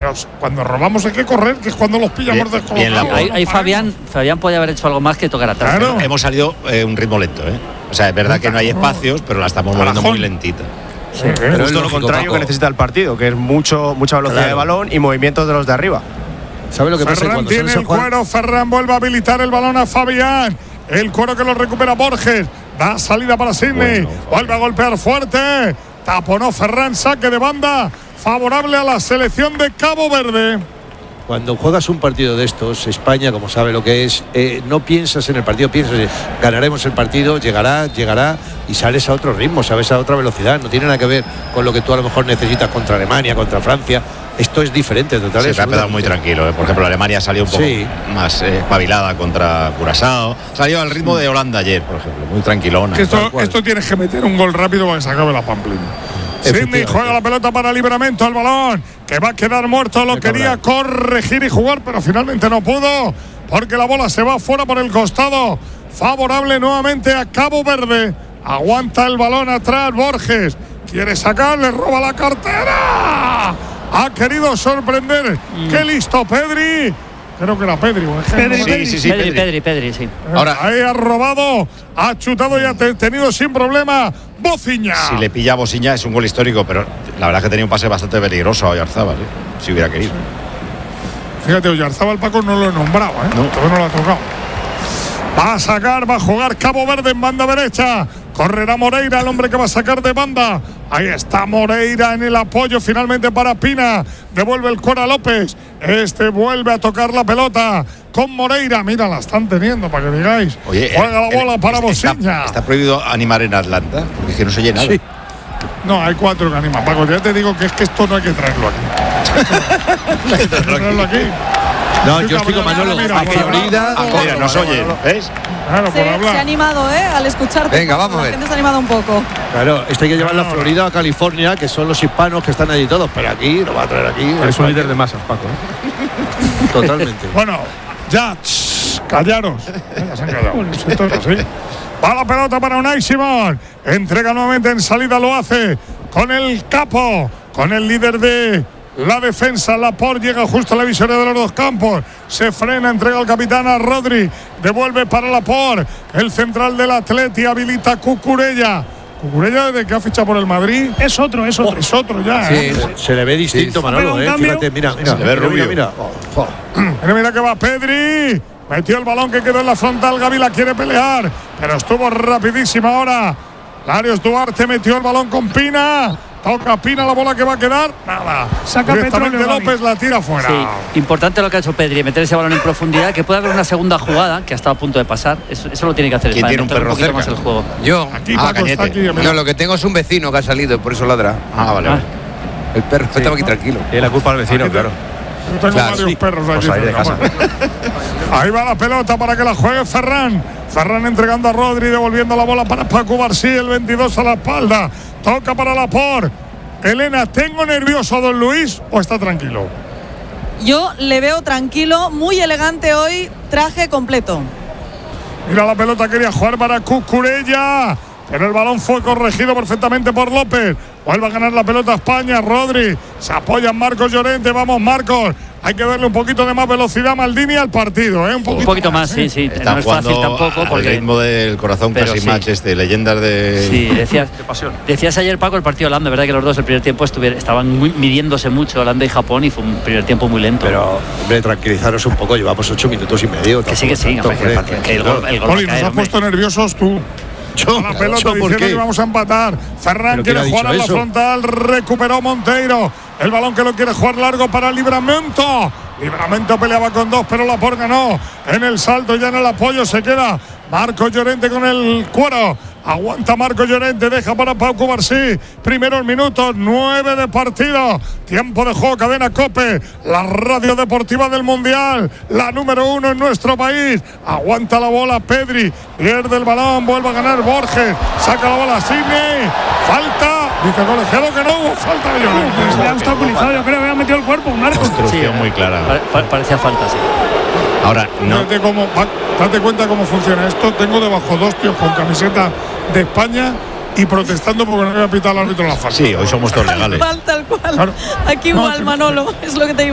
Cuando robamos hay que correr, que es cuando los pillamos descolocados. Ahí Fabián podía haber hecho algo más que tocar atrás. Claro. Hemos salido un ritmo lento, ¿eh? O sea, es verdad que no hay espacios, pero la estamos moviendo muy lentita. Sí, pero es lo contrario que necesita el partido, que es mucha velocidad de balón y movimientos de los de arriba. ¿Sabe lo que pasa? Ferran tiene el cuero, Ferran vuelve a habilitar el balón a Fabián. El cuero que lo recupera Borges. Da salida para Sidney. Vuelve a golpear fuerte. Taponó Ferran, saque de banda. Favorable a la selección de Cabo Verde. Cuando juegas un partido de estos, España, como sabe lo que es, no piensas en el partido, piensas en ganaremos el partido, llegará y sales a otro ritmo, sabes, a otra velocidad. No tiene nada que ver con lo que tú a lo mejor necesitas contra Alemania, contra Francia. Esto es diferente, total. Se ha quedado muy tranquilo. Por ejemplo, Alemania salió un poco más espabilada contra Curazao. Salió al ritmo de Holanda ayer, por ejemplo, muy tranquilona. Esto tienes que meter un gol rápido para que se acabe la pamplina. Sidney juega la pelota para Livramento, al balón, que va a quedar muerto, lo quería corregir y jugar, pero finalmente no pudo, porque la bola se va fuera por el costado, favorable nuevamente a Cabo Verde. Aguanta el balón atrás, Borges, quiere sacar, le roba la cartera, ha querido sorprender, qué listo Pedri. Creo que era Pedri. Pedri, sí. Ahora, ahí ha robado, ha chutado y ha tenido sin problema Bociña. Si le pilla a Bociña es un gol histórico, pero la verdad es que tenía un pase bastante peligroso a Oyarzábal, si hubiera querido. Fíjate, Oyarzábal, Paco, no lo he nombrado, todavía no lo ha tocado. Va a sacar, va a jugar Cabo Verde en banda derecha. Correrá Moreira, el hombre que va a sacar de banda. Ahí está Moreira en el apoyo finalmente para Pina. Devuelve el cuero a López. Vuelve a tocar la pelota con Moreira. Mira, la están teniendo para que digáis. Oye, juega la bola para Bociña. ¿Está prohibido animar en Atlanta? Porque es que no se oye nada. Sí. No, hay 4 que animan. Paco, ya te digo que es que esto no hay que traerlo aquí. Hay que traerlo aquí. No, yo estoy con Manolo. Mira, nos oyen, ¿ves? Claro, por hablar. Se ha animado, al escucharte. Venga, vamos a ver. La gente se ha animado un poco. Claro, esto hay que llevar a Florida, a California, que son los hispanos que están allí todos, pero aquí lo va a traer aquí. Es un líder de masas, Paco. Totalmente. Bueno, ya, callaros. Ya se han callado. Esto es así. Va la pelota para Unai Simón. Entrega nuevamente en salida, lo hace con el capo, con el líder de la defensa. Laporte llega justo a la visoria de los dos campos. Se frena, entrega al capitán a Rodri. Devuelve para Laporte. El central del Atleti habilita a Cucurella. Cucurella, desde que ha fichado por el Madrid. Es otro ya. Sí, se le ve distinto, Manolo, Fíjate, mira. Se le ve rubio. Mira que va Pedri. Metió el balón que quedó en la frontal. Gavi la quiere pelear, pero estuvo rapidísima ahora. Larios Duarte metió el balón con Pina. Toca Pina, la bola que va a quedar. Nada. Saca directamente López, la tira fuera. Sí, importante lo que ha hecho Pedri, meter ese balón en profundidad, que puede haber una segunda jugada que ha estado a punto de pasar. Eso lo tiene que hacer. ¿Quién tiene un perro poquito cerca? Más el juego. Yo. Aquí, Paco está aquí. No, lo que tengo es un vecino que ha salido, por eso ladra. Vale. El perro estaba aquí tranquilo. Tiene la culpa al vecino, claro. Yo tengo varios perros aquí. Ahí de casa. Ahí va la pelota para que la juegue Ferran. Ferran entregando a Rodri, devolviendo la bola para Paco Barcí, el 22 a la espalda. Toca para Laporte. Elena, ¿tengo nervioso a don Luis o está tranquilo? Yo le veo tranquilo, muy elegante hoy, traje completo. Mira la pelota, quería jugar para Cucurella, pero el balón fue corregido perfectamente por López. Vuelve a ganar la pelota España, Rodri. Se apoya en Marcos Llorente, vamos Marcos. Hay que darle un poquito de más velocidad a Maldini al partido, Un poquito más, sí. Están no es fácil tampoco. Al ritmo del corazón casi match leyendas de... Sí, decías ayer, Paco, el partido Holanda, verdad que los dos el primer tiempo estaban midiéndose mucho, Holanda y Japón, y fue un primer tiempo muy lento. Pero, hombre, tranquilizaros un poco, llevamos 8 minutos y medio. Que sí. El gol Poli, nos has puesto nerviosos tú. La pelota diciendo que vamos a empatar. Ferran quiere jugar a la frontal. Recuperó Monteiro. El balón que lo quiere jugar largo para Livramento. Livramento peleaba con 2, pero Laporte ganó. En el salto, ya en el apoyo se queda Marcos Llorente con el cuero. Aguanta Marcos Llorente, deja para Paco Barcí. Primeros minutos, 9 de partido. Tiempo de juego, cadena COPE. La radio deportiva del Mundial. La número 1 en nuestro país. Aguanta la bola Pedri. Pierde el balón, vuelve a ganar Borges. Saca la bola Sidney. Falta. Dice el colegiado que no hubo falta de Llorente. Se ha obstaculizado, yo creo que había metido el cuerpo un arco. Instrucción muy clara. Parecía falta, sí. Ahora, no. Date cuenta cómo funciona esto. Tengo debajo 2 tíos con camiseta de España y protestando porque no había pitado al árbitro la falta. Sí, hoy somos todos legales. Tal cual. Claro. Aquí igual, Manolo, es lo que te iba